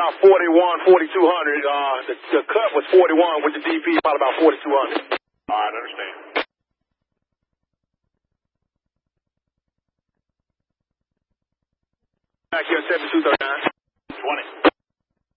about 41, 4,200. The cut was 41 with the DP, probably about 4,200. All right, I understand. Back here at 7239.